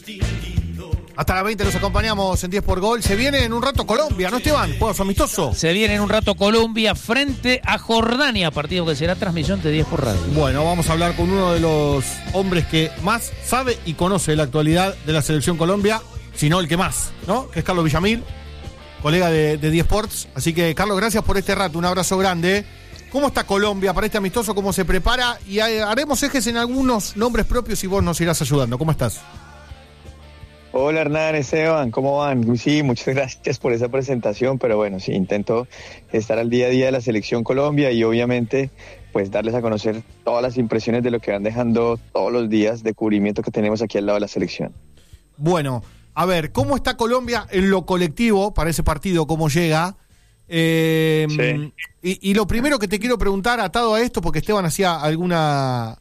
Hasta las 20 los acompañamos en 10 por Gol. Se viene en un rato Colombia, ¿no, Esteban? Juegos amistosos. Se viene en un rato Colombia frente a Jordania, partido que será transmisión de 10 por Radio. Bueno, vamos a hablar con uno de los hombres que más sabe y conoce la actualidad de la selección Colombia, si no el que más, ¿no? Que es Carlos Villamil, colega de 10 Sports. Así que, Carlos, gracias por este rato. Un abrazo grande. ¿Cómo está Colombia para este amistoso? ¿Cómo se prepara? Y haremos ejes en algunos nombres propios y vos nos irás ayudando. ¿Cómo estás? Hola Hernán, Esteban, ¿cómo van? Sí, muchas gracias por esa presentación, pero bueno, sí, intento estar al día a día de la Selección Colombia y obviamente pues darles a conocer todas las impresiones de lo que van dejando todos los días de cubrimiento que tenemos aquí al lado de la selección. Bueno, a ver, ¿cómo está Colombia en lo colectivo para ese partido? ¿Cómo llega? Sí. Y lo primero que te quiero preguntar, atado a esto, porque Esteban hacía alguna...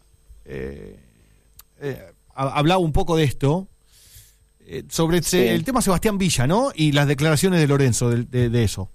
hablaba un poco de esto, sobre el tema Sebastián Villa, ¿no? Y las declaraciones de Lorenzo de eso.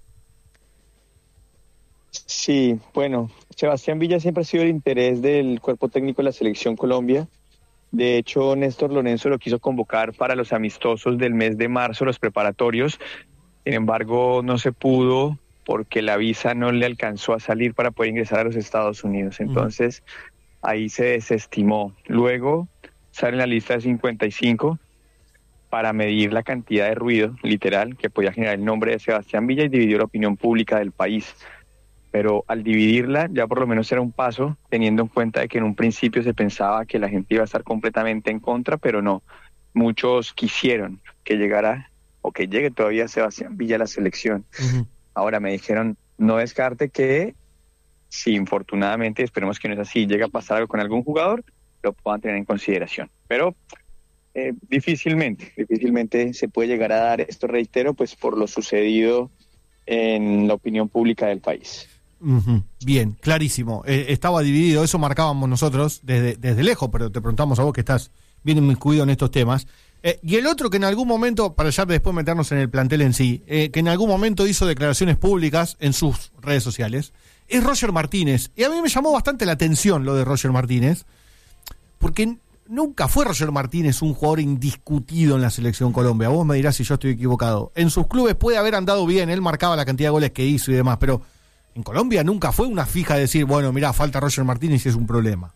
Sí, bueno, Sebastián Villa siempre ha sido el interés del cuerpo técnico de la Selección Colombia. De hecho, Néstor Lorenzo lo quiso convocar para los amistosos del mes de marzo, los preparatorios. Sin embargo, no se pudo porque la visa no le alcanzó a salir para poder ingresar a los Estados Unidos. Entonces, ahí se desestimó. Luego, sale en la lista de 55 para medir la cantidad de ruido, literal, que podía generar el nombre de Sebastián Villa y dividió la opinión pública del país. Pero al dividirla, ya por lo menos era un paso, teniendo en cuenta de que en un principio se pensaba que la gente iba a estar completamente en contra, pero no. Muchos quisieron que llegara, o que llegue todavía Sebastián Villa a la selección. Uh-huh. Ahora me dijeron, no descarte que, si infortunadamente, esperemos que no es así, llega a pasar algo con algún jugador, lo puedan tener en consideración. Pero difícilmente se puede llegar a dar esto, reitero, pues por lo sucedido en la opinión pública del país. Uh-huh. Bien, clarísimo. Estaba dividido, eso marcábamos nosotros desde lejos, pero te preguntamos a vos que estás bien inmiscuido en estos temas. Y el otro que en algún momento, para ya después meternos en el plantel en sí, que en algún momento hizo declaraciones públicas en sus redes sociales, es Roger Martínez. Y a mí me llamó bastante la atención lo de Roger Martínez, porque nunca fue Roger Martínez un jugador indiscutido en la Selección Colombia. Vos me dirás si yo estoy equivocado. En sus clubes puede haber andado bien, él marcaba la cantidad de goles que hizo y demás, pero en Colombia nunca fue una fija de decir, bueno, mirá, falta Roger Martínez y es un problema.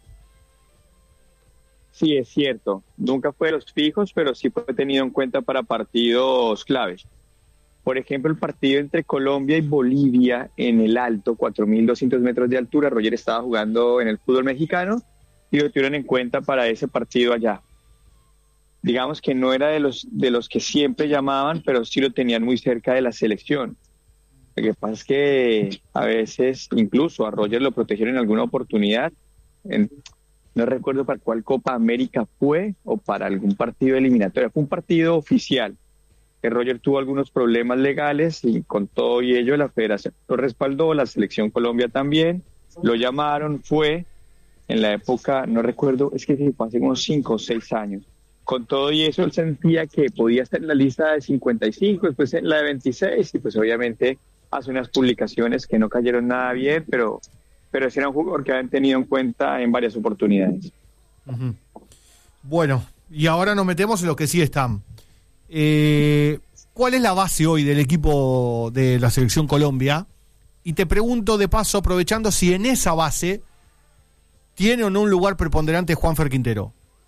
Sí, es cierto. Nunca fue de los fijos, pero sí fue tenido en cuenta para partidos claves. Por ejemplo, el partido entre Colombia y Bolivia en el Alto, 4.200 metros de altura. Roger estaba jugando en el fútbol mexicano y lo tuvieron en cuenta para ese partido allá. Digamos que no era de los que siempre llamaban, pero sí lo tenían muy cerca de la selección. Lo que pasa es que a veces incluso a Roger lo protegieron en alguna oportunidad. No recuerdo para cuál Copa América fue o para algún partido eliminatorio. Fue un partido oficial. Que Roger tuvo algunos problemas legales y con todo y ello la federación lo respaldó, la selección Colombia también. Lo llamaron, fue en la época, no recuerdo, es que fue hace unos 5 o 6 años. Con todo y eso él sentía que podía estar en la lista de 55, después en la de 26 y pues obviamente hace unas publicaciones que no cayeron nada bien, pero ese era un jugador que habían tenido en cuenta en varias oportunidades. Uh-huh. Bueno, y ahora nos metemos en lo que sí están. ¿Cuál es la base hoy del equipo de la Selección Colombia? Y te pregunto de paso, aprovechando, si en esa base tiene o no un lugar preponderante Juanfer Quintero.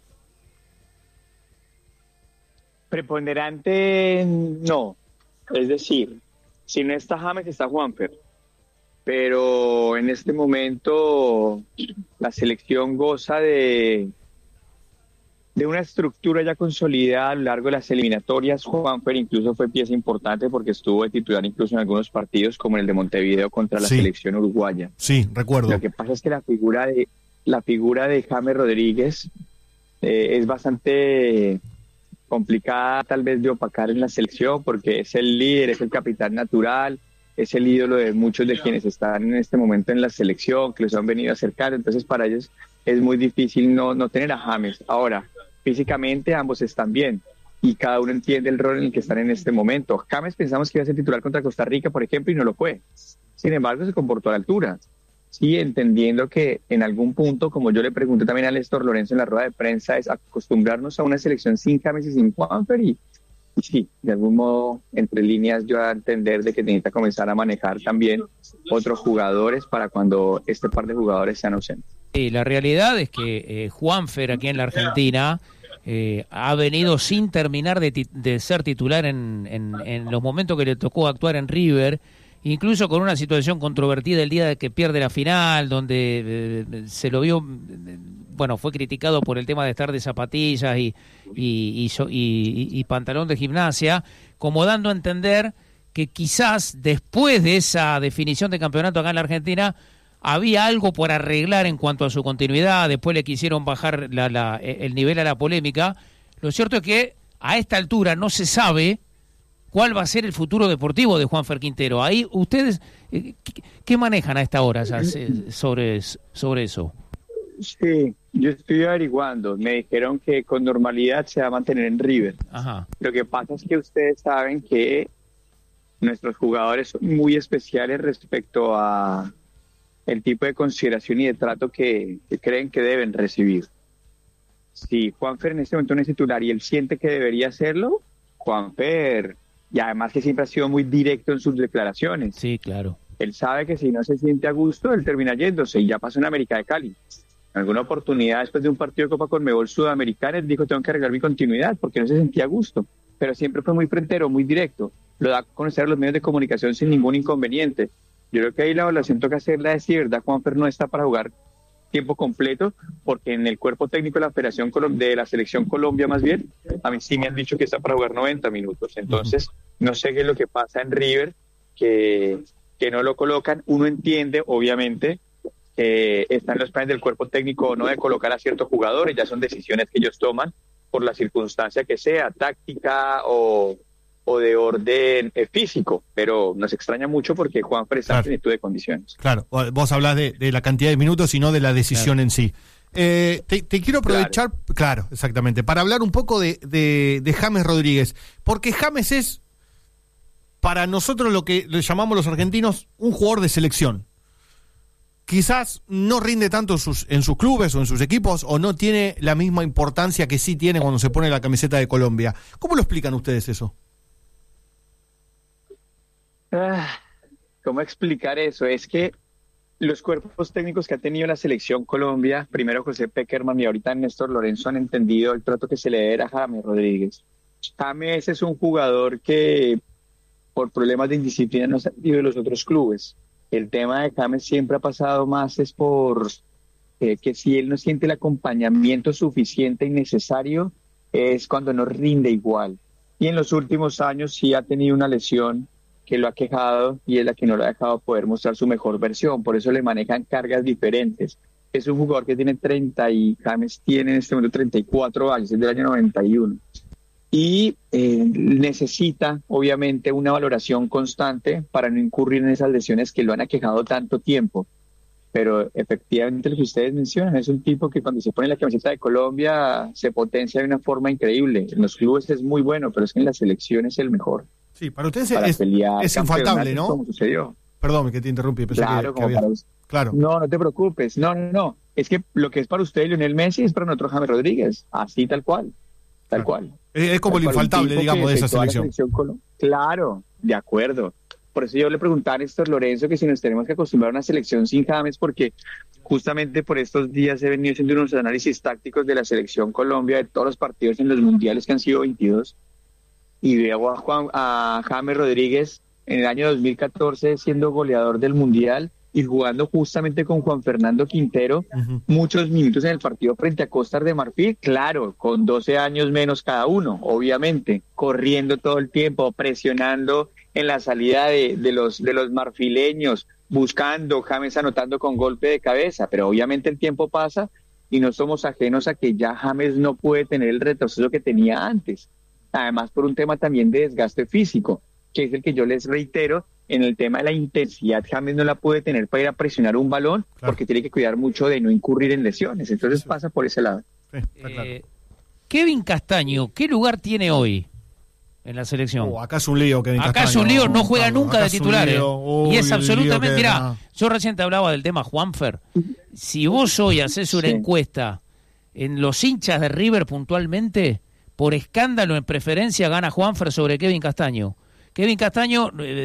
Preponderante no, es decir, si no está James está Juanfer. Pero en este momento la selección goza de una estructura ya consolidada a lo largo de las eliminatorias. Juanfer incluso fue pieza importante porque estuvo de titular incluso en algunos partidos como en el de Montevideo contra la selección uruguaya. Sí, recuerdo. Lo que pasa es que la figura de James Rodríguez es bastante complicada tal vez de opacar en la selección porque es el líder, es el capitán natural, es el ídolo de muchos de quienes están en este momento en la selección, que los han venido acercando, entonces para ellos es muy difícil no tener a James. Ahora, físicamente ambos están bien y cada uno entiende el rol en el que están en este momento. James pensamos que iba a ser titular contra Costa Rica, por ejemplo, y no lo fue. Sin embargo, se comportó a la altura. Sí, entendiendo que en algún punto, como yo le pregunté también a Néstor Lorenzo en la rueda de prensa, es acostumbrarnos a una selección sin James y sin Juanfer y sí, de algún modo, entre líneas, yo a entender de que necesita comenzar a manejar también otros jugadores para cuando este par de jugadores sean ausentes. Sí, la realidad es que Juanfer aquí en la Argentina ha venido sin terminar de ser titular en los momentos que le tocó actuar en River, incluso con una situación controvertida el día de que pierde la final, donde se lo vio, bueno, fue criticado por el tema de estar de zapatillas y pantalón de gimnasia, como dando a entender que quizás después de esa definición de campeonato acá en la Argentina había algo por arreglar en cuanto a su continuidad. Después le quisieron bajar el nivel a la polémica. Lo cierto es que a esta altura no se sabe cuál va a ser el futuro deportivo de Juanfer Quintero. Ahí ustedes, ¿qué manejan a esta hora sobre eso? Sí, yo estoy averiguando. Me dijeron que con normalidad se va a mantener en River. Ajá. Lo que pasa es que ustedes saben que nuestros jugadores son muy especiales respecto a el tipo de consideración y de trato que creen que deben recibir. Si Juanfer en este momento no es titular y él siente que debería hacerlo, Juanfer, y además que siempre ha sido muy directo en sus declaraciones. Sí, claro. Él sabe que si no se siente a gusto, él termina yéndose, y ya pasó en América de Cali. En alguna oportunidad, después de un partido de Copa Conmebol Sudamericana, él dijo, tengo que arreglar mi continuidad, porque no se sentía a gusto. Pero siempre fue muy frentero, muy directo. Lo da a conocer a los medios de comunicación sin ningún inconveniente. Yo creo que ahí la evaluación toca hacerla de si verdad Juanfer no está para jugar tiempo completo, porque en el cuerpo técnico de la Federación de la Selección Colombia, más bien, a mí sí me han dicho que está para jugar 90 minutos. Entonces, no sé qué es lo que pasa en River, que no lo colocan. Uno entiende, obviamente, que están los planes del cuerpo técnico o no de colocar a ciertos jugadores, ya son decisiones que ellos toman por la circunstancia que sea, táctica o de orden físico, pero nos extraña mucho porque Juanfer está en plenitud de condiciones. Claro, vos hablás de la cantidad de minutos y no de la decisión en sí. Te quiero aprovechar, claro, exactamente, para hablar un poco de James Rodríguez, porque James es, para nosotros lo que le llamamos los argentinos, un jugador de selección. Quizás no rinde tanto en sus clubes o en sus equipos, o no tiene la misma importancia que sí tiene cuando se pone la camiseta de Colombia. ¿Cómo lo explican ustedes eso? ¿Cómo explicar eso? Es que los cuerpos técnicos que ha tenido la Selección Colombia, primero José Peckerman y ahorita Néstor Lorenzo, han entendido el trato que se le debe a James Rodríguez. James es un jugador que por problemas de indisciplina no ha salido de los otros clubes. El tema de James siempre ha pasado más es por que si él no siente el acompañamiento suficiente y necesario, es cuando no rinde igual. Y en los últimos años sí ha tenido una lesión que lo ha quejado y es la que no lo ha dejado poder mostrar su mejor versión. Por eso le manejan cargas diferentes. Es un jugador que tiene James tiene en este momento 34 años, es del año 91. Y necesita, obviamente, una valoración constante para no incurrir en esas lesiones que lo han aquejado tanto tiempo. Pero efectivamente lo que ustedes mencionan es un tipo que cuando se pone la camiseta de Colombia se potencia de una forma increíble. En los clubes es muy bueno, pero es que en la selección es el mejor. Sí, para ustedes es infaltable, ¿no? Como sucedió. Perdón, que te interrumpí. Claro, claro. No te preocupes. No. Es que lo que es para usted Lionel Messi es para nosotros James Rodríguez. Así, tal cual. Tal cual. Es como lo infaltable, digamos, de esa selección. Claro, de acuerdo. Por eso yo le preguntaba a Néstor Lorenzo que si nos tenemos que acostumbrar a una selección sin James, porque justamente por estos días he venido haciendo unos análisis tácticos de la Selección Colombia, de todos los partidos en los mundiales que han sido 22, y veo a James Rodríguez en el año 2014 siendo goleador del mundial y jugando justamente con Juan Fernando Quintero, muchos minutos en el partido frente a Costa de Marfil, claro, con 12 años menos cada uno, obviamente, corriendo todo el tiempo, presionando en la salida de los marfileños, buscando, James anotando con golpe de cabeza, pero obviamente el tiempo pasa y no somos ajenos a que ya James no puede tener el retroceso que tenía antes, además por un tema también de desgaste físico, que es el que yo les reitero. En el tema de la intensidad, James no la puede tener para ir a presionar un balón, claro, porque tiene que cuidar mucho de no incurrir en lesiones. Entonces pasa por ese lado. Sí, claro. Kevin Castaño, ¿qué lugar tiene hoy en la selección. Acá es un lío, Kevin Acá Castaño, es un lío, no juega Carlos, nunca acá de es un titulares. lío. Uy, Y es el absolutamente, lío que mirá, da. yo recién te hablaba del tema Juanfer. Si vos hoy haces una Sí. encuesta en los hinchas de River puntualmente, por escándalo en preferencia gana Juanfer sobre Kevin Castaño. Kevin Castaño,